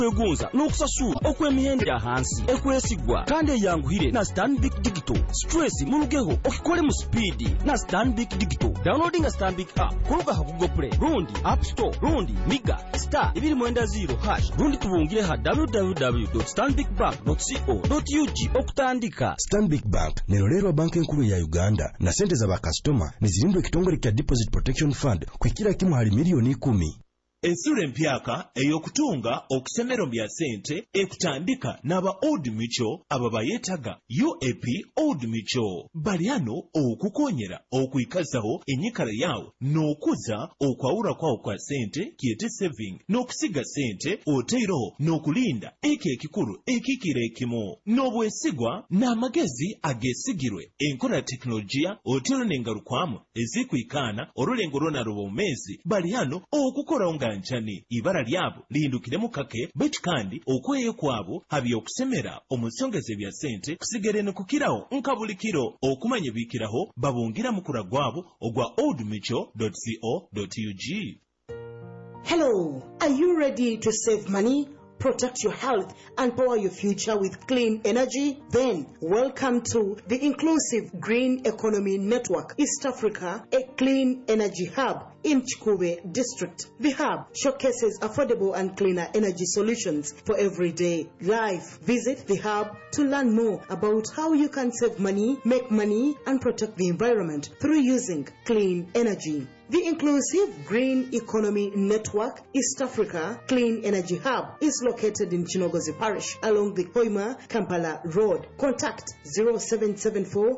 kwegunza n'okusasula okw'emihendo ya hansi ekwesigwa kandi eyanguhire na Stanbic Digital. Stress mulugeho okikole mu speed na Stanbic Digital. Downloading a Stanbic app kuluka ha Google Play rundi App Store rundi Miga *210# rundi tubungire ha www.stanbicbank.co.ug okutandika. Stanbic Bank nerolero banki enkulu ya Uganda na sente za bakastoma nizirindwa ekitongole kya Deposit Protection Fund kwekira kimu hali milioni 10. Ensura empyaka eyokutunga okusemero bya sente ekutandika n'aba Old Mutual aba bayetaga UAP Old Mutual. Baliano okukonyera okuyikazaho enyikala yawo n'okuza okwawula kwawo kwa sente kiyete saving n'okusiga sente oteeroho n'okulinda ekikulu ekikira ekimu n'obwesigwa n'amagezi agesigirwe enkola teknolojia oteero n'engalukwamu ezikuyikaana olulengo lwonaloba omumezi. Baliano okukora njani ibara lyabo lindukiremu kake bekandi okweyo kwabo habi okusemera omusongeze bya sente kusigerene kukiraho nkabulikiro okumanye bikiraho babungira mukura gwabo ogwa oldmutual.co.ug. Hello, are you ready to save money, protect your health and power your future with clean energy? Then welcome to the Inclusive Green Economy Network East Africa, a clean energy hub in Chikube district. The hub showcases affordable and cleaner energy solutions for everyday life. Visit the hub to learn more about how you can save money, make money and protect the environment through using clean energy. The Inclusive Green Economy Network East Africa Clean Energy Hub is located in Chinogozi Parish along the Hoima Kampala Road. Contact 0774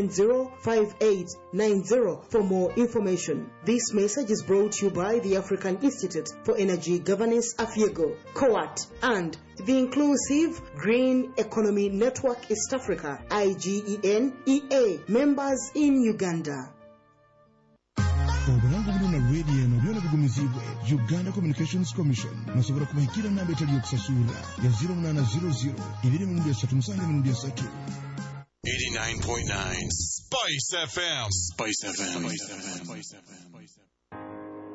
705890 for more information. This message is brought to you by the African Institute for Energy Governance, AFIEGO, COAT, and the Inclusive Green Economy Network East Africa, IGEN-EA, members in Uganda. Obulango bulina radio eno byona bigumizibwe Uganda Communications Commission musobola kubahikira namba etali yokusasula ya 0800 237 89.9 Spice FM. Spice FM.